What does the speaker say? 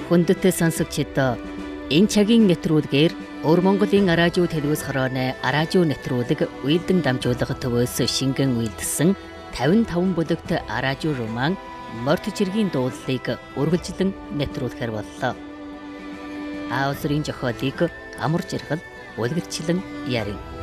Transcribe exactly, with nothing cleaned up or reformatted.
Хүндэт сонсогчид энэ цагийн нэвтрүүлгээр Өр Монголын араажуу телевиз хорооны араажуу нэвтрүүлэг уйлдан дамжуулах төвөөс шингэн уйлдсан тавин таван бүлэгт араажуу роман Морт чиргийн дуулалыг үргэлжлэн нэвтрүүлэхээр боллоо. Аавсрын зохиолыг амар жаргал үлгэрчлэн ярив.